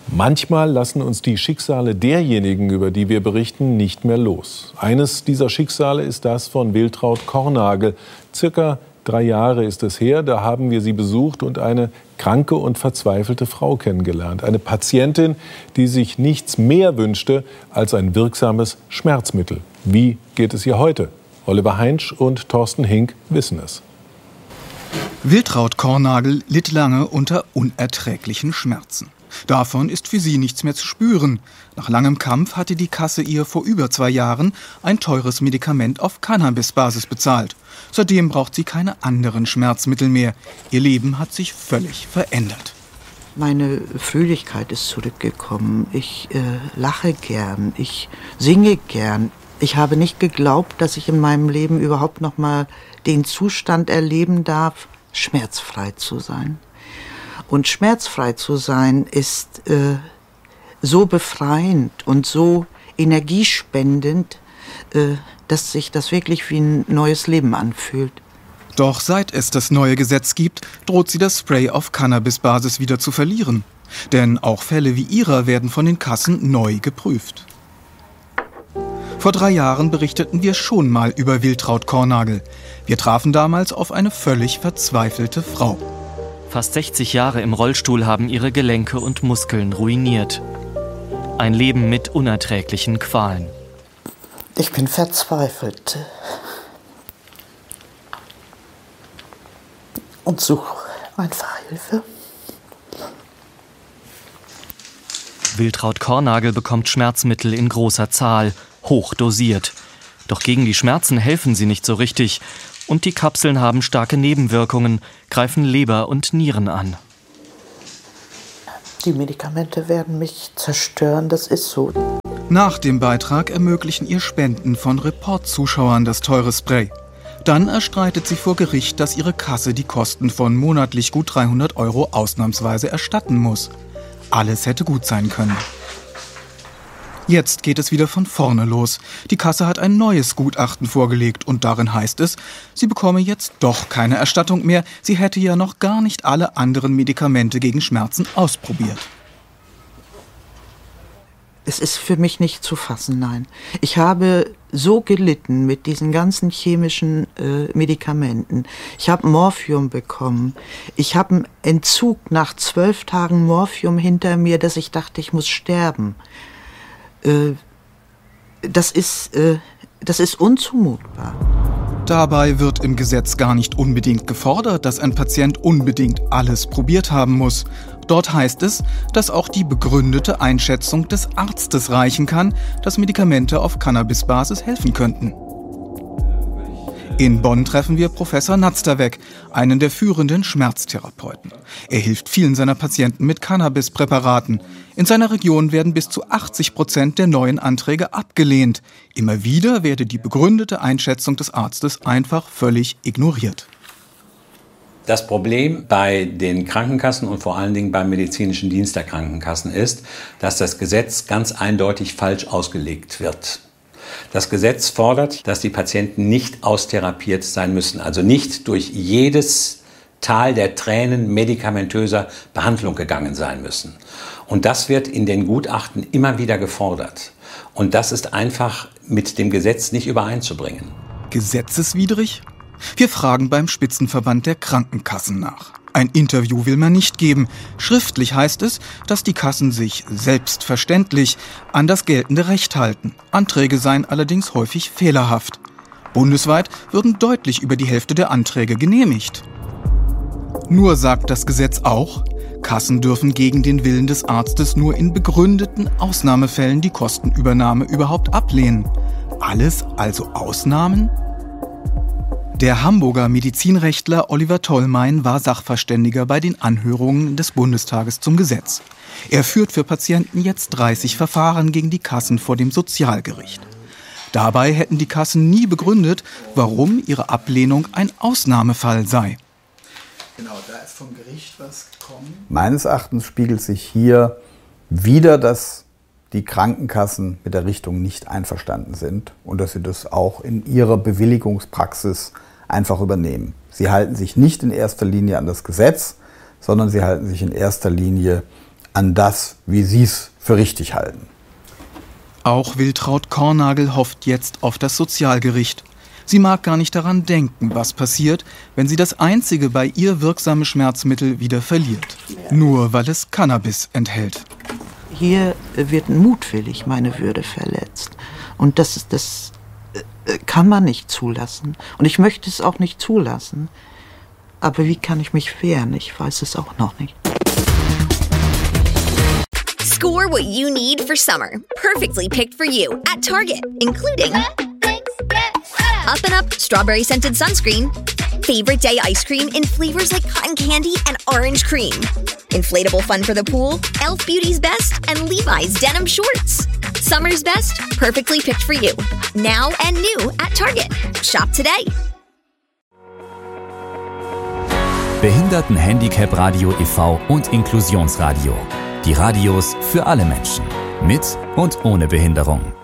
Manchmal lassen uns die Schicksale derjenigen, über die wir berichten, nicht mehr los. Eines dieser Schicksale ist das von Wiltraud Kornagel. Circa 3 Jahre ist es her, da haben wir sie besucht und eine kranke und verzweifelte Frau kennengelernt. Eine Patientin, die sich nichts mehr wünschte als ein wirksames Schmerzmittel. Wie geht es ihr heute? Oliver Heinsch und Thorsten Hink wissen es. Wiltraud Kornagel litt lange unter unerträglichen Schmerzen. Davon ist für sie nichts mehr zu spüren. Nach langem Kampf hatte die Kasse ihr vor über 2 Jahren ein teures Medikament auf Cannabisbasis bezahlt. Seitdem braucht sie keine anderen Schmerzmittel mehr. Ihr Leben hat sich völlig verändert. Meine Fröhlichkeit ist zurückgekommen. Ich lache gern, ich singe gern. Ich habe nicht geglaubt, dass ich in meinem Leben überhaupt noch mal den Zustand erleben darf, schmerzfrei zu sein. Und schmerzfrei zu sein ist so befreiend und so energiespendend, dass sich das wirklich wie ein neues Leben anfühlt. Doch seit es das neue Gesetz gibt, droht sie das Spray auf Cannabisbasis wieder zu verlieren. Denn auch Fälle wie ihrer werden von den Kassen neu geprüft. Vor 3 Jahren berichteten wir schon mal über Wiltraud Kornagel. Wir trafen damals auf eine völlig verzweifelte Frau. Fast 60 Jahre im Rollstuhl haben ihre Gelenke und Muskeln ruiniert. Ein Leben mit unerträglichen Qualen. Ich bin verzweifelt und suche einfach Hilfe. Wiltraud Kornagel bekommt Schmerzmittel in großer Zahl, hoch dosiert. Doch gegen die Schmerzen helfen sie nicht so richtig. Und die Kapseln haben starke Nebenwirkungen, greifen Leber und Nieren an. Die Medikamente werden mich zerstören, das ist so. Nach dem Beitrag ermöglichen ihr Spenden von Report-Zuschauern das teure Spray. Dann erstreitet sie vor Gericht, dass ihre Kasse die Kosten von monatlich gut 300 € ausnahmsweise erstatten muss. Alles hätte gut sein können. Jetzt geht es wieder von vorne los. Die Kasse hat ein neues Gutachten vorgelegt und darin heißt es, sie bekomme jetzt doch keine Erstattung mehr. Sie hätte ja noch gar nicht alle anderen Medikamente gegen Schmerzen ausprobiert. Es ist für mich nicht zu fassen, nein. Ich habe so gelitten mit diesen ganzen chemischen Medikamenten. Ich habe Morphium bekommen. Ich habe einen Entzug nach 12 Tagen Morphium hinter mir, dass ich dachte, ich muss sterben. Das ist unzumutbar. Dabei wird im Gesetz gar nicht unbedingt gefordert, dass ein Patient unbedingt alles probiert haben muss. Dort heißt es, dass auch die begründete Einschätzung des Arztes reichen kann, dass Medikamente auf Cannabisbasis helfen könnten. In Bonn treffen wir Professor Nazterweg, einen der führenden Schmerztherapeuten. Er hilft vielen seiner Patienten mit Cannabispräparaten. In seiner Region werden bis zu 80% der neuen Anträge abgelehnt. Immer wieder werde die begründete Einschätzung des Arztes einfach völlig ignoriert. Das Problem bei den Krankenkassen und vor allen Dingen beim medizinischen Dienst der Krankenkassen ist, dass das Gesetz ganz eindeutig falsch ausgelegt wird. Das Gesetz fordert, dass die Patienten nicht austherapiert sein müssen, also nicht durch jedes Tal der Tränen medikamentöser Behandlung gegangen sein müssen. Und das wird in den Gutachten immer wieder gefordert. Und das ist einfach mit dem Gesetz nicht übereinzubringen. Gesetzeswidrig? Wir fragen beim Spitzenverband der Krankenkassen nach. Ein Interview will man nicht geben. Schriftlich heißt es, dass die Kassen sich selbstverständlich an das geltende Recht halten. Anträge seien allerdings häufig fehlerhaft. Bundesweit würden deutlich über die Hälfte der Anträge genehmigt. Nur sagt das Gesetz auch, Kassen dürfen gegen den Willen des Arztes nur in begründeten Ausnahmefällen die Kostenübernahme überhaupt ablehnen. Alles also Ausnahmen? Der Hamburger Medizinrechtler Oliver Tollmein war Sachverständiger bei den Anhörungen des Bundestages zum Gesetz. Er führt für Patienten jetzt 30 Verfahren gegen die Kassen vor dem Sozialgericht. Dabei hätten die Kassen nie begründet, warum ihre Ablehnung ein Ausnahmefall sei. Genau, da ist vom Gericht was gekommen. Meines Erachtens spiegelt sich hier wider, dass die Krankenkassen mit der Richtung nicht einverstanden sind und dass sie das auch in ihrer Bewilligungspraxis einfach übernehmen. Sie halten sich nicht in erster Linie an das Gesetz, sondern sie halten sich in erster Linie an das, wie Sie es für richtig halten. Auch Wiltraud Kornagel hofft jetzt auf das Sozialgericht. Sie mag gar nicht daran denken, was passiert, wenn sie das einzige bei ihr wirksame Schmerzmittel wieder verliert. Nur weil es Cannabis enthält. Hier wird mutwillig meine Würde verletzt. Und das kann man nicht zulassen. Und ich möchte es auch nicht zulassen. Aber wie kann ich mich wehren? Ich weiß es auch noch nicht. Score what you need for summer. Perfectly picked for you at Target, including Up & Up Strawberry Scented Sunscreen, Favorite Day Ice Cream in flavors like cotton candy and orange cream, Inflatable Fun for the Pool, Elf Beauty's Best, and Levi's Denim Shorts. Summer's Best, perfectly picked for you. Now and new at Target. Shop today. Behindertenhandicap Radio e.V. und Inklusionsradio. Die Radios für alle Menschen. Mit und ohne Behinderung.